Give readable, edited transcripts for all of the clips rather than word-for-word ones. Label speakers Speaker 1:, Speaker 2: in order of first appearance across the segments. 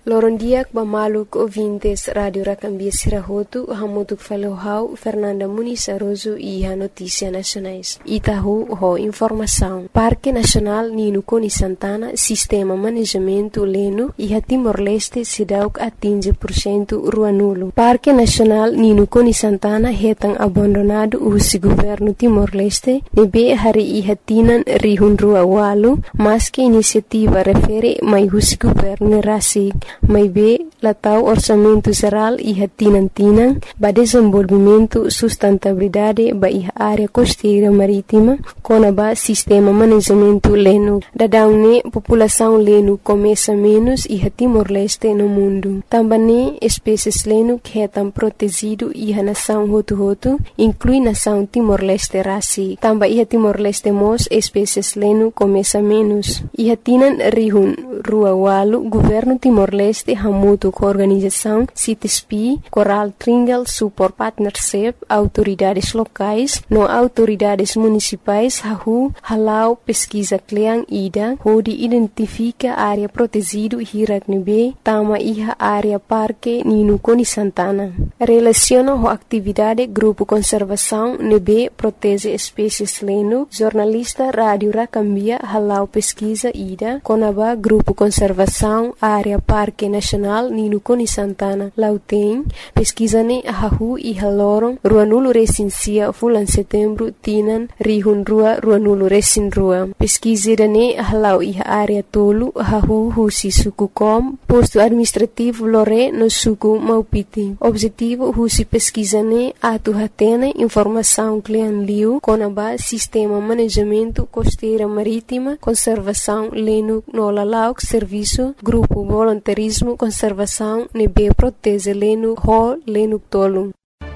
Speaker 1: Lorondiak Bamaluk ouvintes Rádio Racambia Sirahotu, Hamutuk Falohau, Fernanda Muniz Aroso e a Notícia Nacionais. Itahu, ho informação. Parque Nacional Nino Coni Santana, Sistema Manejamento Leno e a Timor-Leste Sidauk atinge % rua nulo. Parque Nacional Nino Coni Santana retang abandonado o governo Timor-Leste, nebe hari ihatinan rihun rua walu, mas que iniciativa refere mai o governo Rasig. Mai be latau orçamento geral e tinang ba desenvolvimento sustentabilidade ba área costeira marítima com ba sistema manejamento leno. Dadaune população leno começa menos e Timor-Leste no mundo. Também espécies leno que estão protegido e a nação Hotu inclui nação Timor-Leste Rasi. Também Timor-Leste mos espécies leno começa menos. E tinan rihun rua walu governo Timor-Leste hamutu com organização CITESP, Coral Tringal Support Partnership, autoridades locais, no autoridades municipais, halau pesquisa Kleang Ida, onde identifica área protegida Hiraknebe, tama iha área Parque Nino Coni Santana. Relaciona a atividade Grupo Conservação Nebe protege espécies leno, jornalista Rádio Racambia, halau pesquisa Ida, conaba Grupo Conservação área Parque Nacional Nino Coni Santana. Lautém, pesquisa-ne ahahu e halorong rua nulo recensia fulan setembro tinan rihun rua nulo resin rua. Pesquisa-ne halau e área tolu ahahu husi suku kom, posto administrativo lore no suku Maupiti. Objetivo husi pesquisa-ne atu hatene informação Klean Liu conaba sistema manejamento costeira marítima, conservação leno no lalauk serviço, grupo voluntarismo conservação nebe protege leno ho leno tolu.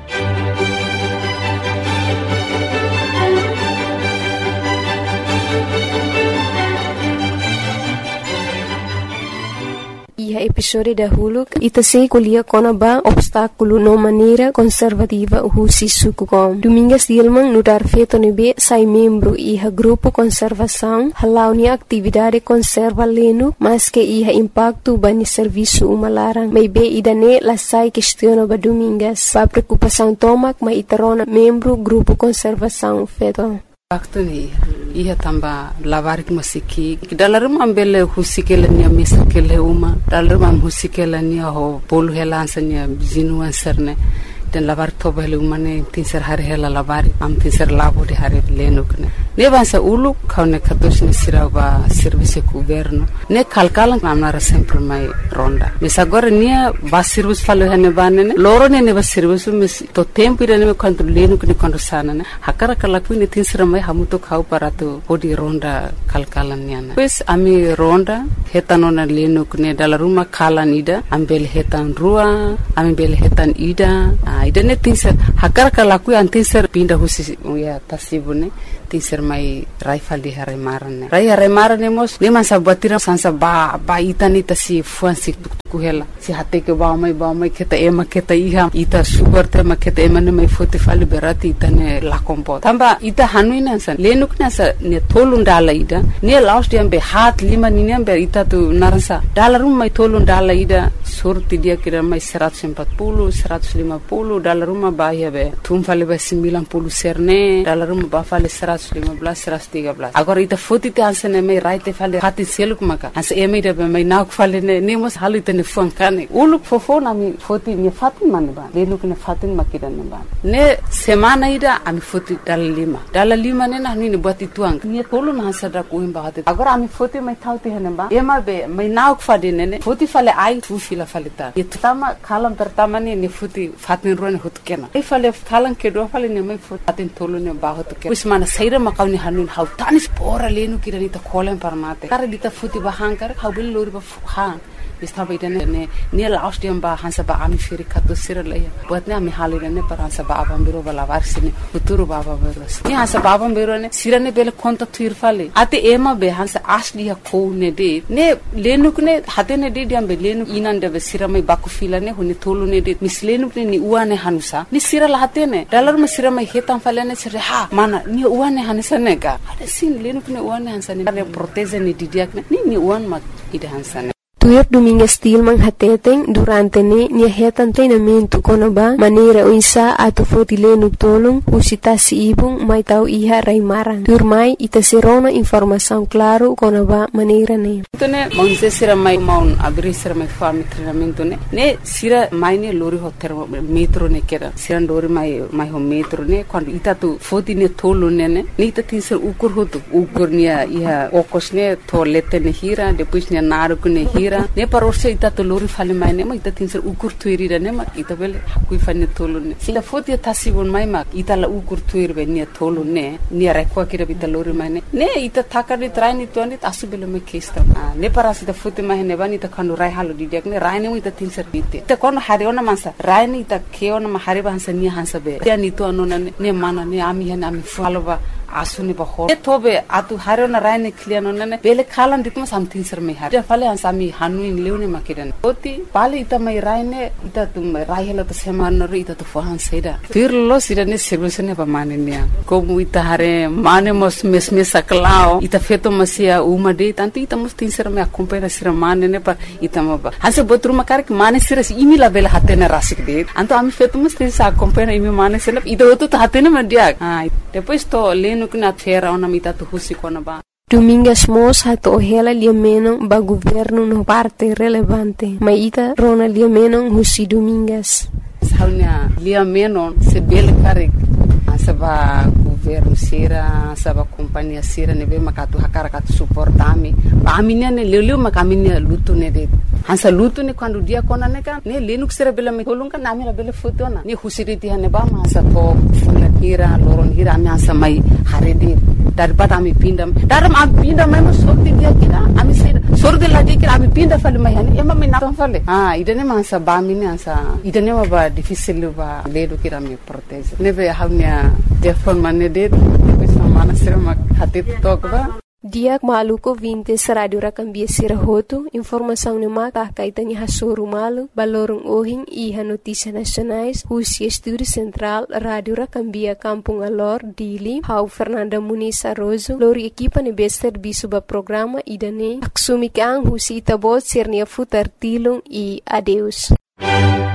Speaker 1: E a episódio da Huluk itase kulia konaba obstáculo no maneira conservativa husi sukukom. Domingas Dilman nudar feto nebe sai membro e a grupo conservação halau ni atividade conserva leno mas que ia impacto bani serviço umalarang. May be idane la sai questiona ba domingas. Ba preocupação tomak mai itarona membro grupo conservação feto.
Speaker 2: Waktu ni ia tamba lavarik masiki dalam ambele husikela nia misikele uma dalam husikela nia ho polu helansanya zinuan serne dan lavar toba hele umane tinser hari hela lavari am tinser labo di hari lenukne ne bansa ulu kaune katos ni siraba service governo ne kalkalan amnara sempre mai ronda mesa agora nia ba service falo hane banene loro ne ba service mes to tempo ira ne quanto lenukne quando sana ne hakara kalaku ne tinser mai hamuto khau parato odi ronda kalkalan niana pues ami ronda hetanona lenukne dalaruma kalan ida ambel hetan rua ambel hetan ida ida ne tinser hakara kalaku an tinser pinda husi ya tasibune tinser mai raifal di hare marane mos ne man sabatira sansa ba itani tasi fuansi kuhela si hate ke ba mai keta ema keta iha ita sugar te ma keta ema ne mai fote fali berati itane la kompo tamba ita hanuina san lenuk na sa ne tolun dala ida ne last yambe hat lima ni ambe ita tu narasa dalarum mai tolun dala ida surti dia kira mai 140 150 dalaruma ba yabe tum fali ba 90 serne dalaruma ba fali 115 agora ita fote te ansene mai raite fali hati seluk maka as ema ida mai nauk fali ne mos halite fuankane uluk fofona mi foti mi fatin man ba lenuk ne fatin makidan ba ne semana ida ami foti dala lima ne na ni buat ituang ni tolu na sada ko imba hate agora ami foti mai thauti hene ba ema be mai nauk fadine ne foti fale ai tu fila falita itama kalam pertama ni foti fatin ron hutkena ai fale kalan ke do fale ne mai foti fatin tolu ne ba hutke usmana saira makawni hanun hautanis pora lenu kirani ta kolen parmate kare dita foti ba hankar hawbil lori ba ha istaba idane ne last yam ba hansa ba ami firi kato siralaya buatne ami halire ne par hansa ba abambiro bala varsine uturu baba beros ni hansa ba abambiro ne sirane bele konta tuirfale ate ema be hansa asli ya ko ne de ne lenuk ne hate ne de diam be lenuk inan de sirame bakufila ne honi tolu ne de mislenuk ne ni uane hanusa ni sirala hate ne dalar me sirame hetam fale ne sire ha mana ni uane hanisa ne ga ade sin lenuk ne uane hansa ne proteze ne didiak ne ni uan mak ide hansa ne
Speaker 1: Tuir Domingues Tilman hateteng durante nia hetan treinamento konaba maneira o insa ato fotileno tolong usita si ibung mai tau iha raimaran. Tuir mai ita serona informação claro konaba maneira ne.
Speaker 2: Tone monse sira mai maun abri sira mai fami treinamento ne sira mai ne lori ho metro ne kera sira lori mai ho metro ne quando ita tu foti ne tolo ne ita tin sir ukur nia iha okos ne to lete ne hira depois ne naru ne hira ne parorse ita to lori fale mai ne ma ita tin sir ukur tuiri ne ma ita bele hakui fane tolo ne sila foti tasibon mai ma ita la ukur tuiri be ne tolo ne rekwa kira ita lori mai ne ita thakari traini to ne asubele me kesta ne parasi da foti mai ne bani ita khanu rai halo didiak ne rai ne ita tin sir bite ita kono hariona mansa rai ne ita keona ma hari bansa ni hansa be ya ni to anona ne mana ne ami faloba asuni ba ho tobe atu harona raine kliano ne bele khalan dikma something sir me har fale ansami hanu in leune makidan oti pale ita mai raine ita tum rai hela to seman ro ita to fahan seda tirlo sirane solution ba mane ne ko mu ita hare mane mos mesme saklao ita feto masia uma de tanto ita mos tin sir me accompagna sir mane ne pa ita ma ba hanse botru makar ki mane sir imi la bele hatena rasik de anto ami feto mos tin sa accompagna imi mane sir ita to hatena mandia depois to nukna fera ona mita tu husi kona ba
Speaker 1: Domingues Mos hato hela liamenon ba governo no parte relevante maita rona liamenon husi Domingues
Speaker 2: saunya liamenon se bele karik saba governo sira saba companhia sira nebe makatu hakara katu suportami ba aminia ne leleu makaminia lutu ne de hansa lutu ne quando dia kona ne kan ne lenuk sira bela me kolunga na amira bela fotona ne husiriti hane ba ma sa to hira loron hira ami hansa mai harede daripada ami pinda daram ami pinda mai mo sorti dia kira ami sira sorti la dia kira ami pinda fale mai hane ema me na fale idane ma hansa ba mini hansa idane ma ba difficile ba ledo kira me protege nebe haunia telefon mane de depois mana sira mak hati tokba
Speaker 1: Diak maluko vintes Radio Rakambia Sirahoto, informação no mata kaitani hasoro malu, balorong ohing iha notícia nacionais, Husi Estúdio Central, Radio Rakambia Kampung Alor, Dili, Hau Fernanda Muniz Arrozo, lori equipa ne bester bisuba programa idane, aksumikang Husi Itabot Sirnia Futar Tilong e adeus.